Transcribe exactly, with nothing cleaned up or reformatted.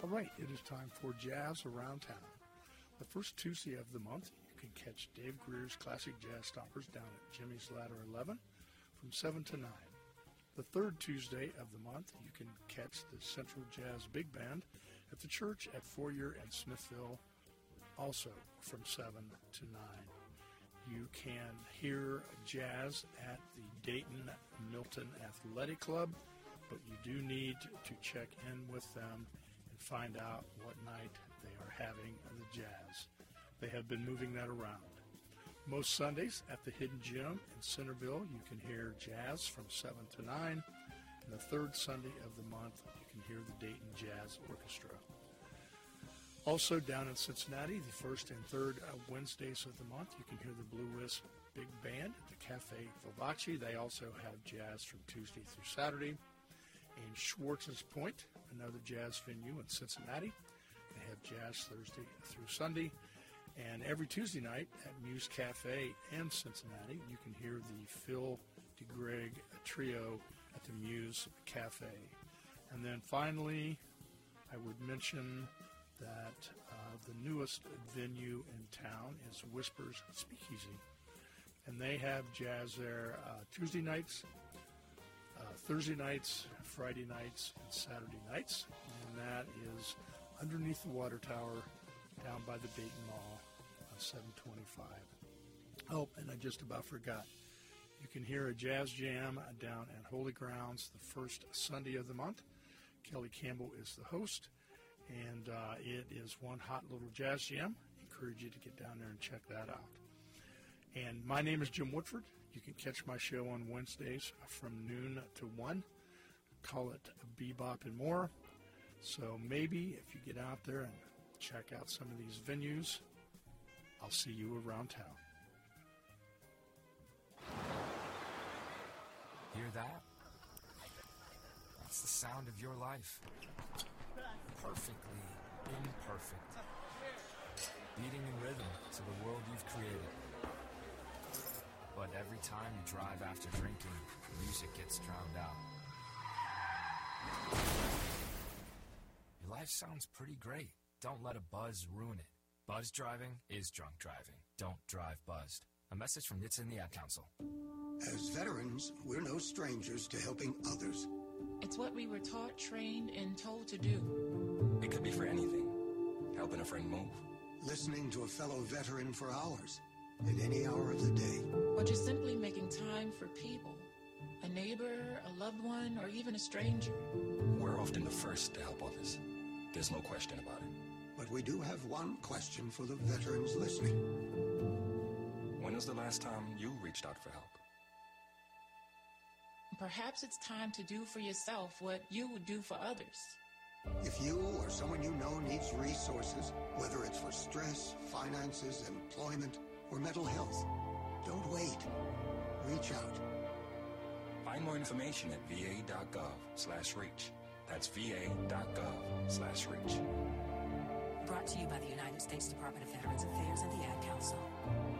All right, it is time for Jazz Around Town. The first Tuesday of the month, you can catch Dave Greer's Classic Jazz Stompers down at Jimmy's Ladder eleven from seven to nine. The third Tuesday of the month, you can catch the Central Jazz Big Band at the church at Fourier and Smithville, also from seven to nine. You can hear jazz at the Dayton Milton Athletic Club, but you do need to check in with them and find out what night they are having the jazz. They have been moving that around. Most Sundays at the Hidden Gem in Centerville, you can hear jazz from seven to nine. And the third Sunday of the month, you can hear the Dayton Jazz Orchestra. Also down in Cincinnati, the first and third uh, Wednesdays of the month, you can hear the Blue Wisp Big Band at the Cafe Vivace. They also have jazz from Tuesday through Saturday. In Schwartz's Point, another jazz venue in Cincinnati, they have jazz Thursday through Sunday. And every Tuesday night at Muse Cafe in Cincinnati, you can hear the Phil DeGreg Trio at the Muse Cafe. And then finally, I would mention that uh, the newest venue in town is Whispers Speakeasy. And they have jazz there uh, Tuesday nights, uh, Thursday nights, Friday nights, and Saturday nights. And that is underneath the water tower down by the Dayton Mall on seven twenty-five. Oh, and I just about forgot. You can hear a jazz jam down at Holy Grounds the first Sunday of the month. Kelly Campbell is the host. And uh, it is one hot little jazz jam. I encourage you to get down there and check that out. And my name is Jim Woodford. You can catch my show on Wednesdays from noon to one. Call it Bebop and More. So maybe if you get out there and check out some of these venues, I'll see you around town. Hear that? That's the sound of your life. Perfectly imperfect. Beating in rhythm to the world you've created. But every time you drive after drinking, music gets drowned out. Your life sounds pretty great. Don't let a buzz ruin it. Buzz driving is drunk driving. Don't drive buzzed. A message from Nits and the Ad Council. As veterans, we're no strangers to helping others. It's what we were taught, trained, and told to do. It could be for anything. Helping a friend move. Listening to a fellow veteran for hours, at any hour of the day. Or just simply making time for people. A neighbor, a loved one, or even a stranger. We're often the first to help others. There's no question about it. But we do have one question for the veterans listening. When was the last time you reached out for help? Perhaps it's time to do for yourself what you would do for others. If you or someone you know needs resources, whether it's for stress, finances, employment, or mental health, don't wait. Reach out. Find more information at va.gov slash reach. That's va.gov slash reach. Brought to you by the United States Department of Veterans Affairs and the Ad Council.